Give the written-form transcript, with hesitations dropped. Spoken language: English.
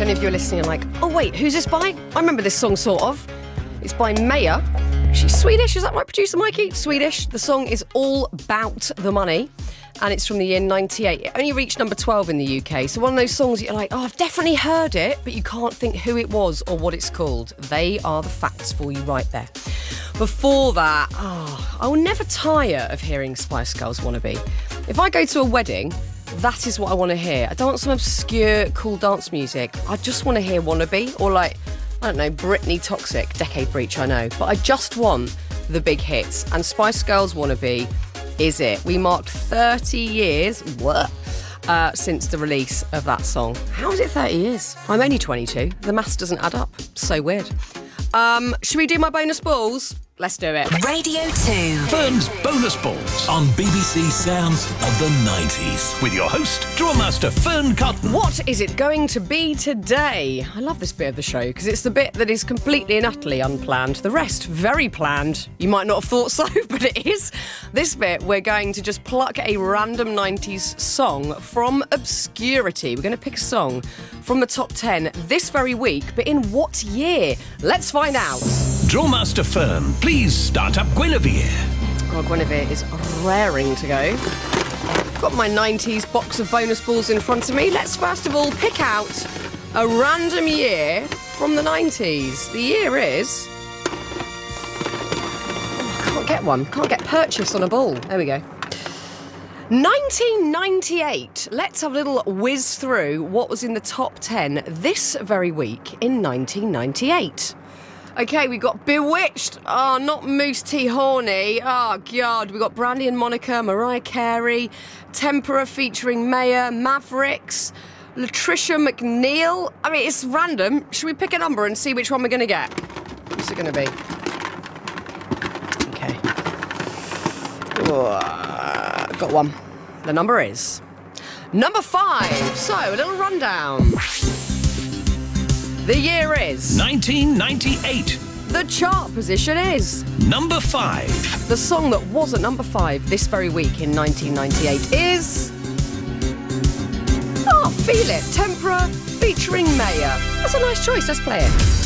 any of you are listening and like, oh wait, who's this by? I remember this song sort of. It's by Maya. She's Swedish, is that right, producer Mikey? Swedish. The song is All About the Money, and it's from the year 98. It only reached number 12 in the UK, so one of those songs that you're like, oh, I've definitely heard it, but you can't think who it was or what it's called. They are the facts for you right there. Before that, I will never tire of hearing Spice Girls Wannabe. If I go to a wedding, that is what I want to hear. I don't want some obscure, cool dance music. I just want to hear Wannabe or like, I don't know, Britney Toxic, Decade Breach, I know. But I just want the big hits. And Spice Girls Wannabe is it. We marked 30 years, since the release of that song. How is it 30 years? I'm only 22. The maths doesn't add up. So weird. Should we do my bonus balls? Let's do it. Radio 2. Fern's Bonus Balls on BBC Sounds of the 90s. With your host, Drawmaster Fern Cotton. What is it going to be today? I love this bit of the show because it's the bit that is completely and utterly unplanned. The rest, very planned. You might not have thought so, but it is. This bit, we're going to just pluck a random 90s song from obscurity. We're going to pick a song from the top 10 this very week, but in what year? Let's find out. Drawmaster Fern, please start up Guinevere. Oh, Guinevere is raring to go. Got my 90s box of bonus balls in front of me. Let's first of all pick out a random year from the 90s. The year is... Oh, I can't get one. Can't get purchase on a ball. There we go. 1998. Let's have a little whiz through what was in the top 10 this very week in 1998. OK, we got Bewitched. Oh, not Moose T. Horny. Oh, God. We got Brandy and Monica, Mariah Carey, Tempera featuring Maya, Mavericks, Latricia McNeil. I mean, it's random. Should we pick a number and see which one we're going to get? What's it going to be? OK. Got one. The number is number 5. So, a little rundown. The year is 1998. The chart position is number 5. The song that was at number 5 this very week in 1998 is... Oh, Feel It, Tempera featuring Maya. That's a nice choice, let's play it.